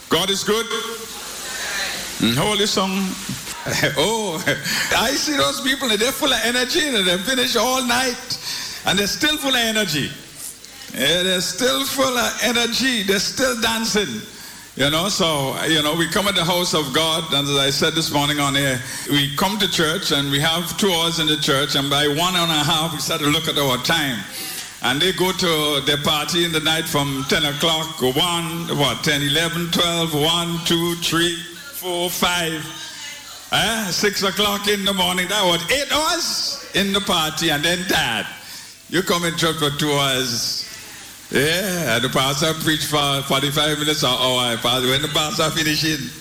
God is good. Holy song. Oh, I see those people, they're full of energy, and they finish all night, and they're still full of energy. Yeah, they're still full of energy. They're still dancing. So, we come at the house of God, and as I said this morning on air, we come to church, and we have 2 hours in the church, and by 1.5, we start to look at our time. And they go to their party in the night from 10 o'clock, 10, 11, 12, 1, 2, 3, 4, 5, 6 o'clock in the morning. That was 8 hours in the party, and then that. You come in church for 2 hours. Yeah, and the pastor preached for 45 minutes or hour. When the pastor finishes.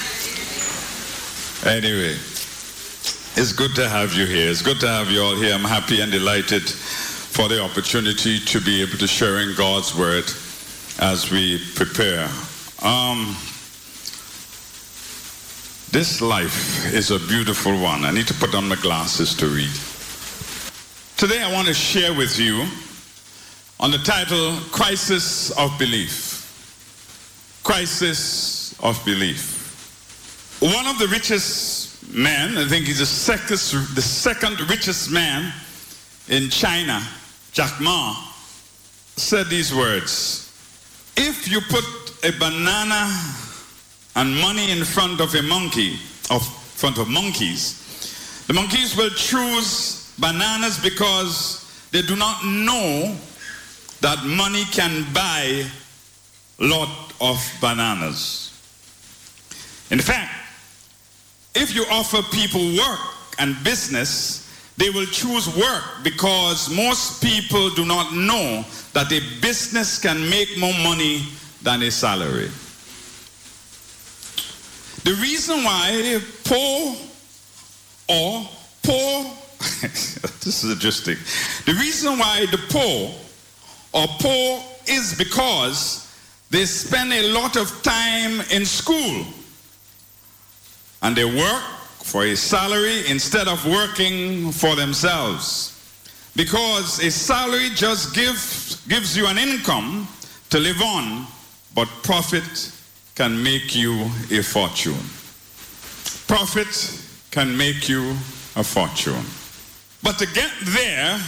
Anyway, it's good to have you here. It's good to have you all here. I'm happy and delighted for the opportunity to be able to share in God's word as we prepare. This life is a beautiful one. I need to put on my glasses to read. Today I want to share with you on the title, Crisis of Belief. Crisis of Belief. One of the richest men, I think he's the second richest man in China, Jack Ma, said these words: if you put a banana and money in front of monkeys, the monkeys will choose bananas because they do not know that money can buy a lot of bananas. In fact, if you offer people work and business, they will choose work because most people do not know that a business can make more money than a salary. The reason why this is interesting. The reason why the poor is because they spend a lot of time in school and they work for a salary instead of working for themselves. Because a salary just gives you an income to live on, but profit can make you a fortune. Profit can make you a fortune. But to get there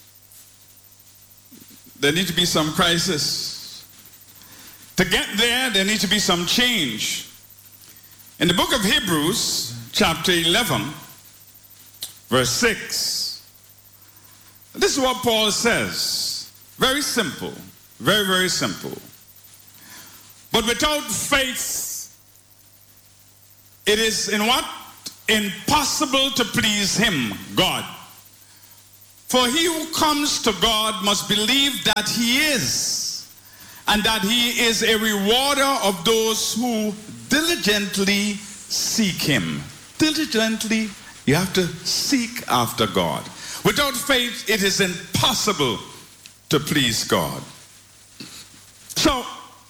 need to be some crisis. To get there need to be some change. In the book of Hebrews, chapter 11, verse 6, this is what Paul says. Very simple. Very, very simple. But without faith, it is impossible to please him, God. For he who comes to God must believe that he is, and that he is a rewarder of those who diligently seek him. Diligently, you have to seek after God. Without faith, it is impossible to please God. So,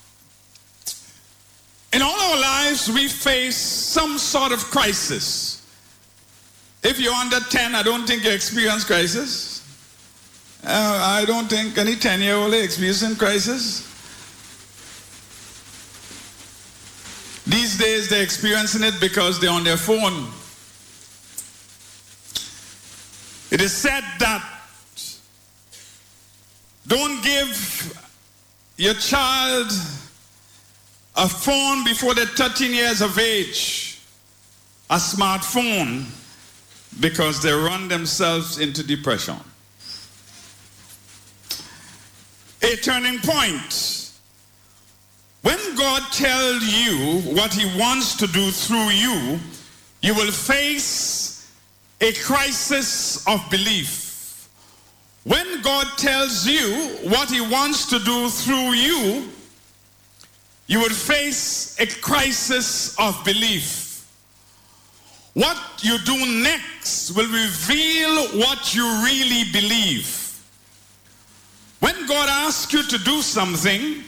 in all our lives, we face some sort of crisis. If you're under 10, I don't think you experience crisis. I don't think any 10-year-old is experiencing crisis. These days, they're experiencing it because they're on their phone. It is said that don't give your child a phone before they're 13 years of age, a smartphone, because they run themselves into depression. A turning point. When God tells you what he wants to do through you, you will face a crisis of belief. When God tells you what he wants to do through you, you will face a crisis of belief. What you do next will reveal what you really believe. When God asks you to do something,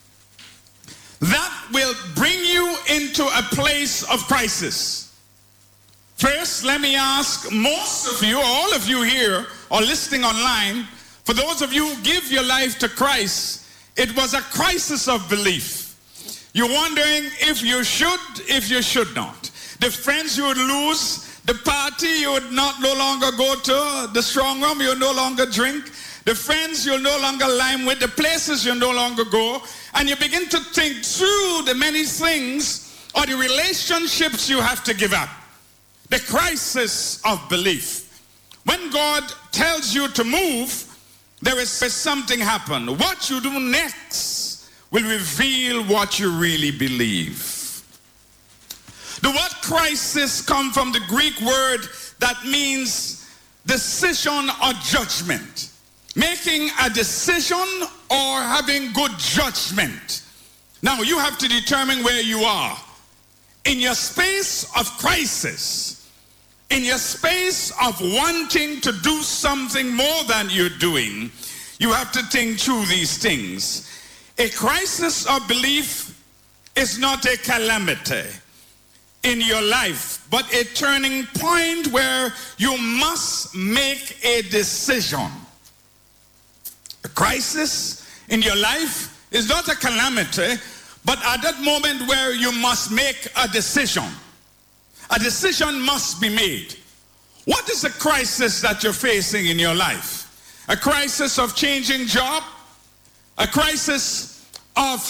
that will bring you into a place of crisis. First, let me ask most of you, all of you here or listening online, for those of you who give your life to Christ, it was a crisis of belief. You're wondering if you should not. The friends you would lose, the party you would no longer go to, the strong room you no longer drink, the friends you'll no longer line with, the places you no longer go, and you begin to think through the many things or the relationships you have to give up. The crisis of belief. When God tells you to move, there is something happen. What you do next will reveal what you really believe. The word crisis comes from the Greek word that means decision or judgment. Making a decision or having good judgment. Now you have to determine where you are. In your space of crisis, in your space of wanting to do something more than you're doing, you have to think through these things. A crisis of belief is not a calamity in your life, but a turning point where you must make a decision. A crisis in your life is not a calamity, but at that moment where you must make a decision. A decision must be made. What is the crisis that you're facing in your life? A crisis of changing job? A crisis of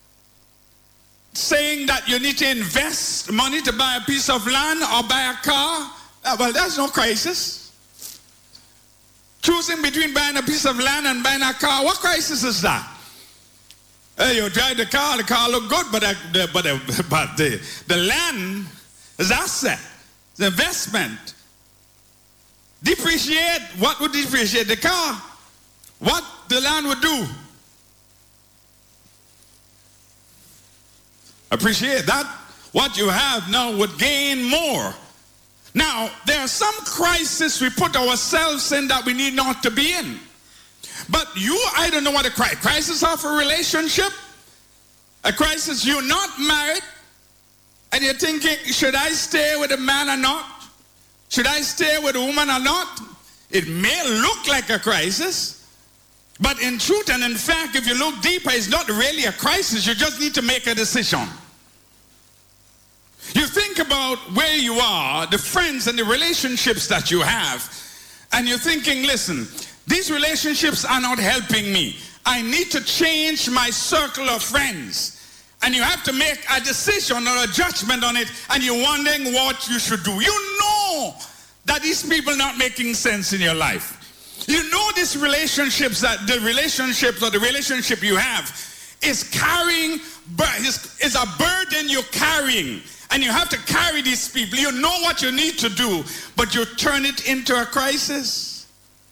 saying that you need to invest money to buy a piece of land or buy a car? Well, that's no crisis. Choosing between buying a piece of land and buying a car, what crisis is that? You drive the car look good, but the land is asset, the investment. Depreciate, what would depreciate? The car. What the land would do? Appreciate that. What you have now would gain more. Now, there are some crises we put ourselves in that we need not to be in. But I don't know what a crisis of a relationship. A crisis, you're not married, and you're thinking, should I stay with a man or not? Should I stay with a woman or not? It may look like a crisis, but in truth and in fact, if you look deeper, it's not really a crisis. You just need to make a decision. You think about where you are, the friends and the relationships that you have, and you're thinking, listen, these relationships are not helping me. I need to change my circle of friends. And you have to make a decision or a judgment on it, and you're wondering what you should do. You know that these people are not making sense in your life. You know these relationships, that the relationship you have is carrying, is a burden you're carrying. And you have to carry these people. You know what you need to do, but you turn it into a crisis.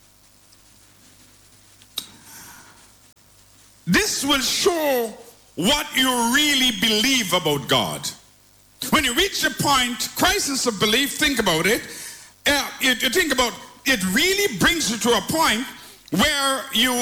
This will show what you really believe about God. When you reach the point, crisis of belief, think about it. You think about it, really brings you to a point where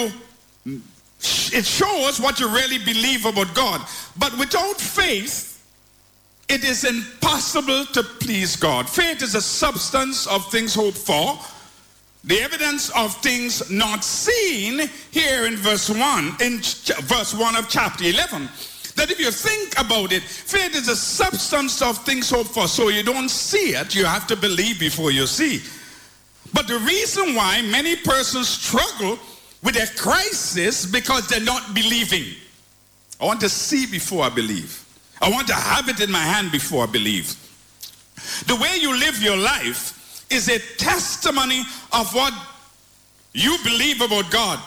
it shows what you really believe about God. But without faith, it is impossible to please God. Faith is a substance of things hoped for, the evidence of things not seen, here in verse 1 of chapter 11. That if you think about it, faith is a substance of things hoped for. So you don't see it, you have to believe before you see. But the reason why many persons struggle with a crisis because they're not believing. I want to see before I believe. I want to have it in my hand before I believe. The way you live your life is a testimony of what you believe about God.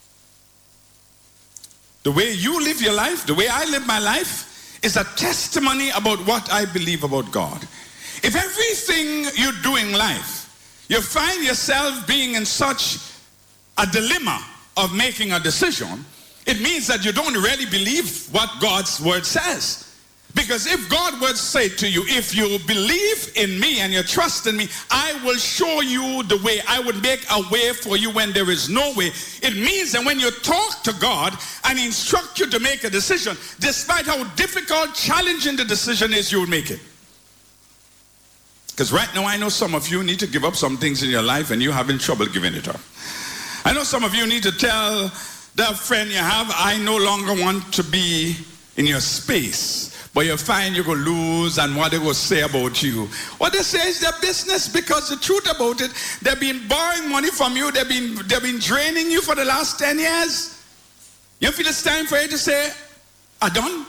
The way you live your life, the way I live my life, is a testimony about what I believe about God. If everything you do in life, you find yourself being in such a dilemma of making a decision, it means that you don't really believe what God's word says. Because if God would say to you, if you believe in me and you trust in me, I will show you the way. I would make a way for you when there is no way. It means that when you talk to God and instruct you to make a decision, despite how difficult, challenging the decision is, you will make it. Because right now I know some of you need to give up some things in your life and you're having trouble giving it up. I know some of you need to tell that friend you have, I no longer want to be in your space. But you find you're going to lose and what they're going to say about you. What they say is their business, because the truth about it, they've been borrowing money from you. They've been draining you for the last 10 years. You feel it's time for you to say, I'm done?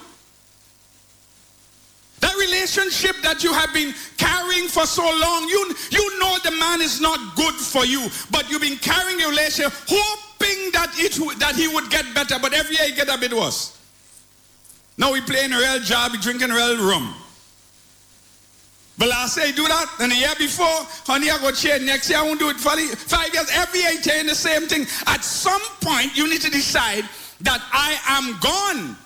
That relationship that you have been carrying for so long, you know the man is not good for you, but you've been carrying a relationship hoping that he would get better, but every year he get a bit worse. Now we playing a real job, we drinking real rum. But last year he do that, and the year before, honey, I go change. Next year I won't do it for 5 years. Every year he saying the same thing. At some point, you need to decide that I am gone.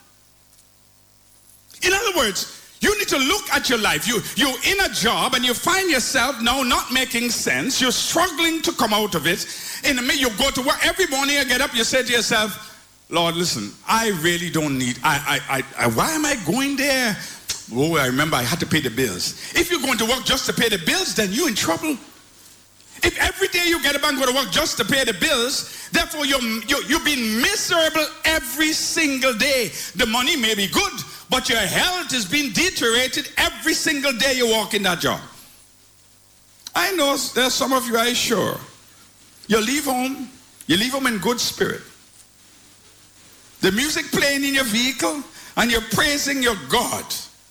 In other words, you need to look at your life. You're in a job and you find yourself now not making sense. You're struggling to come out of it. In the middle, you go to work. Every morning you get up, you say to yourself, Lord, listen, I really don't need, why am I going there? Oh, I remember I had to pay the bills. If you're going to work just to pay the bills, then you're in trouble. If every day you get up and go to work just to pay the bills, therefore you've been miserable every single day. The money may be good, but your health is being deteriorated every single day you walk in that job. I know there's some of you, I'm sure. You leave home in good spirit. The music playing in your vehicle, and you're praising your God.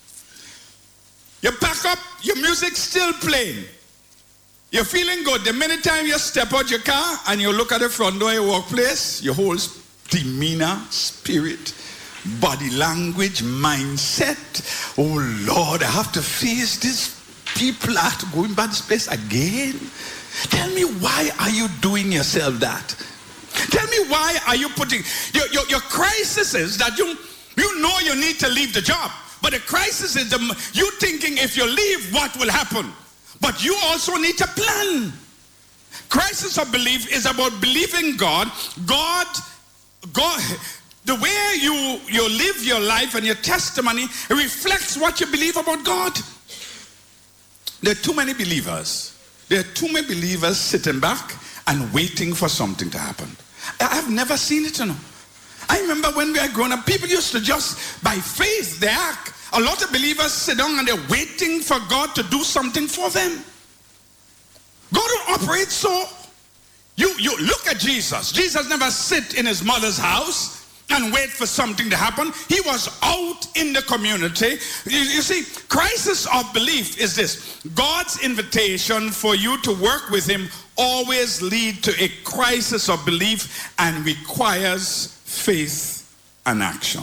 You pack up, your music still playing. You're feeling good. The minute time you step out your car and you look at the front door of your workplace, your whole demeanor, spirit, body language, mindset. Oh Lord, I have to face these people. I have to go in this place again. Tell me, why are you doing yourself that? Tell me, why are you putting your crisis is that you know you need to leave the job, but the crisis is you thinking if you leave, what will happen? But you also need to plan. Crisis of belief is about believing God. God, the way you live your life and your testimony reflects what you believe about God. There are too many believers. There are too many believers sitting back and waiting for something to happen. I've never seen it, you know. I remember when we were growing up, people used to just, by faith, they act. A lot of believers sit down and they're waiting for God to do something for them. God will operate so. You look at Jesus. Jesus never sit in his mother's house and wait for something to happen. He was out in the community. You see, crisis of belief is this. God's invitation for you to work with him always lead to a crisis of belief and requires faith and action.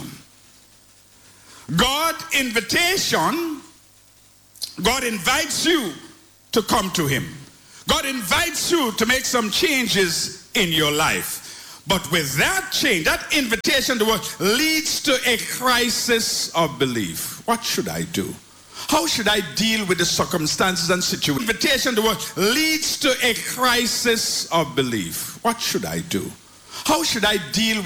God invites you to come to him. God invites you to make some changes in your life. But with that change, that invitation to work leads to a crisis of belief. What should I do? How should I deal with the circumstances and situations? Invitation to work leads to a crisis of belief. What should I do? How should I deal with